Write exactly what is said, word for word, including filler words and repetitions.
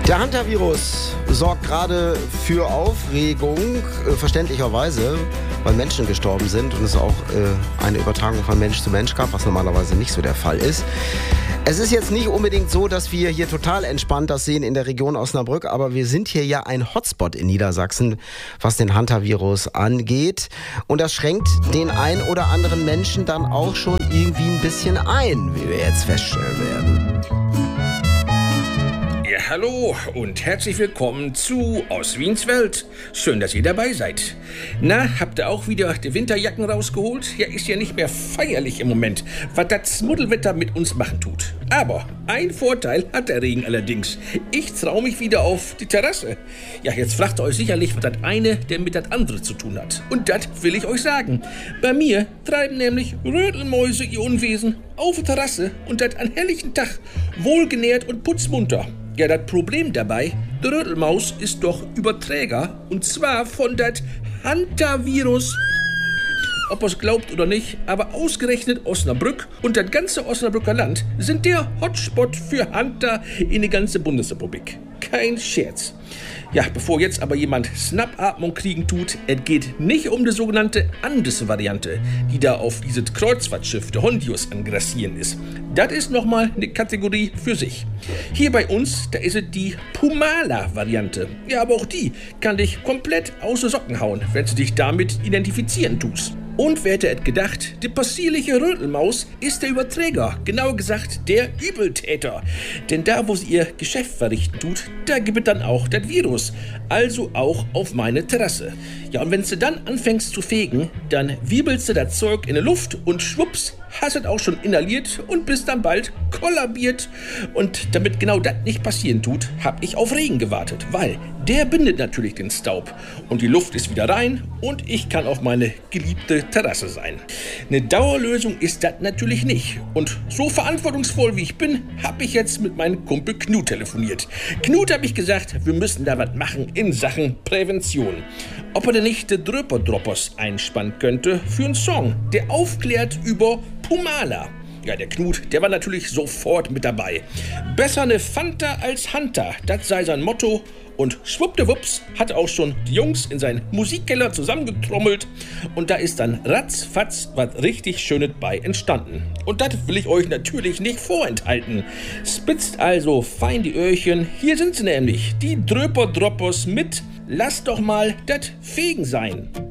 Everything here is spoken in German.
Der Hantavirus sorgt gerade für Aufregung, äh, verständlicherweise, weil Menschen gestorben sind und es auch äh, eine Übertragung von Mensch zu Mensch gab, was normalerweise nicht so der Fall ist. Es ist jetzt nicht unbedingt so, dass wir hier total entspannt das sehen in der Region Osnabrück, aber wir sind hier ja ein Hotspot in Niedersachsen, was den Hantavirus angeht. Und das schränkt den ein oder anderen Menschen dann auch schon irgendwie ein bisschen ein, wie wir jetzt feststellen werden. Ja, hallo und herzlich willkommen zu Aus Wiens Welt. Schön, dass ihr dabei seid. Na, habt ihr auch wieder die Winterjacken rausgeholt? Ja, ist ja nicht mehr feierlich im Moment, was das Muddelwetter mit uns machen tut. Aber ein Vorteil hat der Regen allerdings. Ich traue mich wieder auf die Terrasse. Ja, jetzt fragt ihr euch sicherlich, was das eine denn mit das andere zu tun hat. Und das will ich euch sagen. Bei mir treiben nämlich Rödelmäuse ihr Unwesen auf der Terrasse und das an helllichen Tag, wohlgenährt und putzmunter. Ja, das Problem dabei, die Rödelmaus ist doch Überträger und zwar von das Hantavirus. Ob ihr es glaubt oder nicht, aber ausgerechnet Osnabrück und das ganze Osnabrücker Land sind der Hotspot für Hunter in die ganze Bundesrepublik. Kein Scherz. Ja, bevor jetzt aber jemand Schnappatmung kriegen tut, es geht nicht um die sogenannte Andes-Variante, die da auf dieses Kreuzfahrtschiff der Hondius angrassieren ist. Das ist nochmal eine Kategorie für sich. Hier bei uns, da ist es die Pumala-Variante. Ja, aber auch die kann dich komplett aus den Socken hauen, wenn du dich damit identifizieren tust. Und wer hätte es gedacht, die possierliche Rödelmaus ist der Überträger, genauer gesagt der Übeltäter. Denn da, wo sie ihr Geschäft verrichten tut, da gibt es dann auch das Virus, also auch auf meine Terrasse. Ja, und wenn du dann anfängst zu fegen, dann wirbelst du das Zeug in die Luft und schwupps, hast es auch schon inhaliert und bist dann bald kollabiert. Und damit genau das nicht passieren tut, habe ich auf Regen gewartet, weil der bindet natürlich den Staub und die Luft ist wieder rein und ich kann auf meine geliebte Terrasse sein. Eine Dauerlösung ist das natürlich nicht. Und so verantwortungsvoll wie ich bin, habe ich jetzt mit meinem Kumpel Knut telefoniert. Knut, habe ich gesagt, wir müssen da was machen in Sachen Prävention. Ob er denn nicht die Dröperdroppers einspannen könnte für einen Song, der aufklärt über Pumala. Ja, der Knut, der war natürlich sofort mit dabei. Besser eine Fanta als Hunter, das sei sein Motto. Und schwuppdiwupps hat auch schon die Jungs in seinen Musikkeller zusammengetrommelt. Und da ist dann ratzfatz was richtig Schönes bei entstanden. Und das will ich euch natürlich nicht vorenthalten. Spitzt also fein die Öhrchen. Hier sind sie nämlich, die Dröperdroppers mit Lasst doch mal das Fegen sein.